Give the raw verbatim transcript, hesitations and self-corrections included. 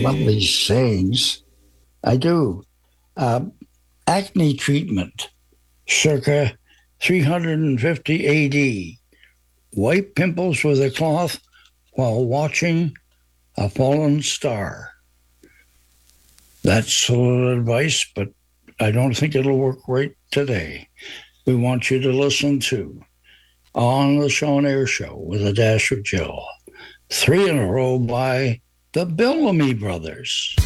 love these sayings. I do. Uh, Acne treatment, circa three hundred fifty A D. Wipe pimples with a cloth while watching a fallen star. That's a little advice, but I don't think it'll work right today. We want you to listen to On the Sean Air Show with a Dash of Jill. Three in a row by the Bellamy Brothers.